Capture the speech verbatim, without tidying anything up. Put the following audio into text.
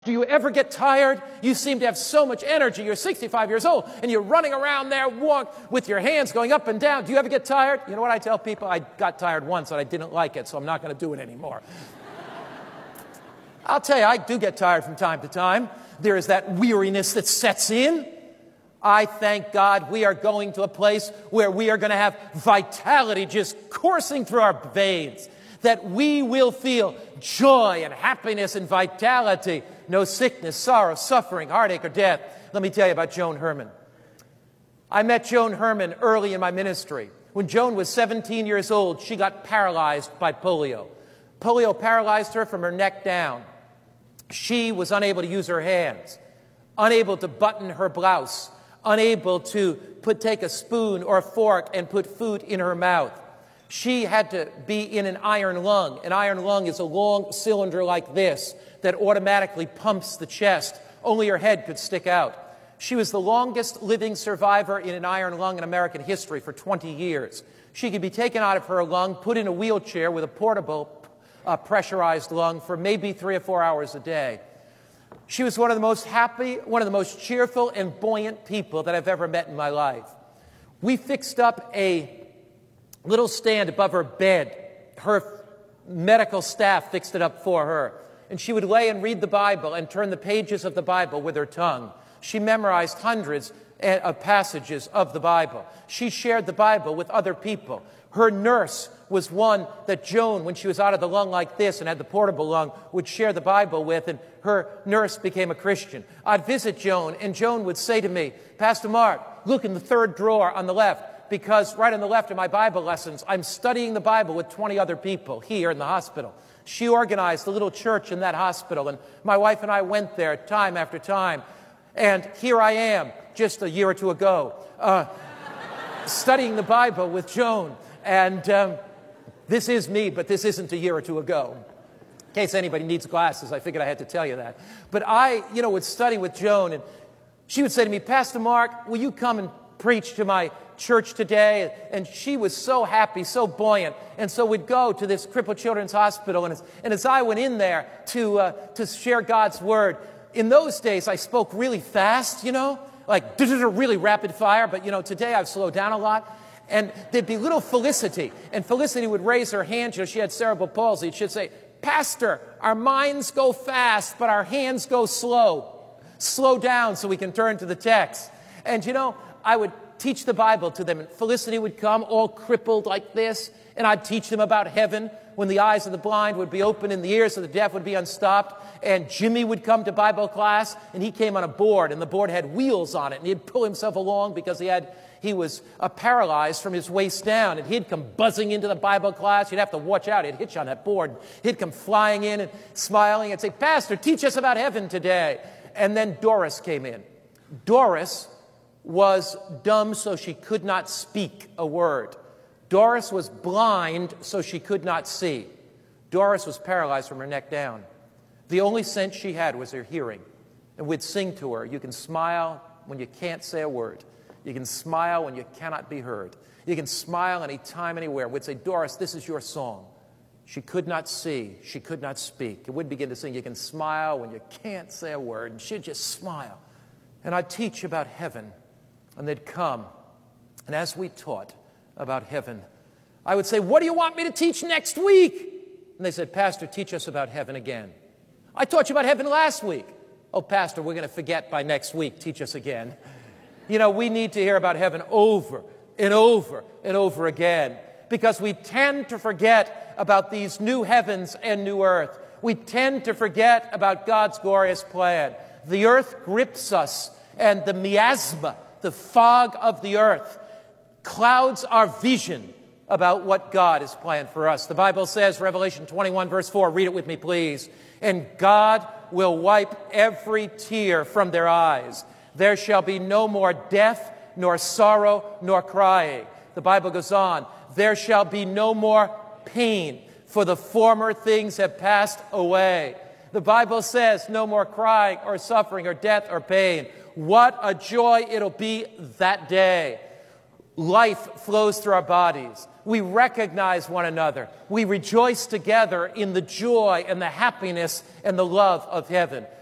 Do you ever get tired? You seem to have so much energy. You're sixty-five years old, and you're running around there walk with your hands going up and down. Do you ever get tired? You know what I tell people? I got tired once, and I didn't like it, so I'm not going to do it anymore. I'll tell you, I do get tired from time to time. There is that weariness that sets in. I thank God we are going to a place where we are going to have vitality just coursing through our veins, that we will feel joy and happiness and vitality. No sickness, sorrow, suffering, heartache, or death. Let me tell you about Joan Herman. I met Joan Herman early in my ministry. When Joan was seventeen years old, she got paralyzed by polio. Polio paralyzed her from her neck down. She was unable to use her hands, unable to button her blouse, unable to put, take a spoon or a fork and put food in her mouth. She had to be in an iron lung. An iron lung is a long cylinder like this that automatically pumps the chest. Only her head could stick out. She was the longest living survivor in an iron lung in American history for twenty years. She could be taken out of her lung, put in a wheelchair with a portable uh, pressurized lung for maybe three or four hours a day. She was one of the most happy, one of the most cheerful and buoyant people that I've ever met in my life. We fixed up a little stand above her bed. Her medical staff fixed it up for her. And she would lay and read the Bible and turn the pages of the Bible with her tongue. She memorized hundreds of passages of the Bible. She shared the Bible with other people. Her nurse was one that Joan, when she was out of the lung like this and had the portable lung, would share the Bible with, and her nurse became a Christian. I'd visit Joan, and Joan would say to me, Pastor Mark, look in the third drawer on the left, because right on the left of my Bible lessons, I'm studying the Bible with twenty other people here in the hospital. She organized a little church in that hospital, and my wife and I went there time after time. And here I am, just a year or two ago, uh, studying the Bible with Joan. And um, this is me, but this isn't a year or two ago. In case anybody needs glasses, I figured I had to tell you that. But I, you know, would study with Joan, and she would say to me, Pastor Mark, will you come and preach to my church today? And she was so happy, so buoyant. And so we'd go to this crippled children's hospital. And as, and as I went in there to, uh, to share God's word, in those days I spoke really fast, you know, like really rapid fire. But, you know, today I've slowed down a lot. And there'd be little Felicity. And Felicity would raise her hand. You know, she had cerebral palsy. She'd say, Pastor, our minds go fast, but our hands go slow. Slow down so we can turn to the text. And, you know, I would teach the Bible to them, and Felicity would come all crippled like this, and I'd teach them about heaven, when the eyes of the blind would be open and the ears of the deaf would be unstopped. And Jimmy would come to Bible class, and he came on a board, and the board had wheels on it, and he'd pull himself along because he had he was uh, paralyzed from his waist down, and he'd come buzzing into the Bible class. You'd have to watch out. He'd hitch on that board. He'd come flying in and smiling and say, Pastor, teach us about heaven today. And then Doris came in. Doris was dumb so she could not speak a word. Doris was blind so she could not see. Doris was paralyzed from her neck down. The only sense she had was her hearing. And we'd sing to her, you can smile when you can't say a word. You can smile when you cannot be heard. You can smile anytime, anywhere. We'd say, Doris, this is your song. She could not see. She could not speak. And we'd begin to sing, you can smile when you can't say a word. And she'd just smile. And I'd teach about heaven. And they'd come. And as we taught about heaven, I would say, what do you want me to teach next week? And they said, Pastor, teach us about heaven again. I taught you about heaven last week. Oh, Pastor, we're going to forget by next week. Teach us again. You know, we need to hear about heaven over and over and over again, because we tend to forget about these new heavens and new earth. We tend to forget about God's glorious plan. The earth grips us, and the miasma, the fog of the earth, clouds our vision about what God has planned for us. The Bible says, Revelation twenty-one, verse four, read it with me, please. And God will wipe every tear from their eyes. There shall be no more death, nor sorrow, nor crying. The Bible goes on, there shall be no more pain, for the former things have passed away. The Bible says no more crying or suffering or death or pain. What a joy it'll be that day. Life flows through our bodies. We recognize one another. We rejoice together in the joy and the happiness and the love of heaven.